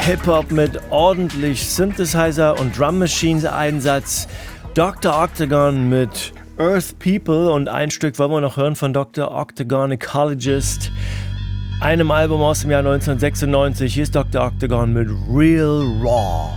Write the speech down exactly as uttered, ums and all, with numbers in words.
Hip-Hop mit ordentlich Synthesizer und Drum Machines Einsatz. Doktor Octagon mit Earth People und ein Stück wollen wir noch hören von Doktor Octagon Ecologist, einem Album aus dem Jahr neunzehnhundertsechsundneunzig. Hier ist Doktor Octagon mit Real Raw.